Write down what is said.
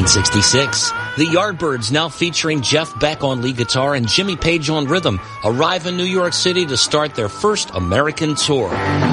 1966, the Yardbirds, now featuring Jeff Beck on lead guitar and Jimmy Page on rhythm, arrive in New York City to start their first American tour.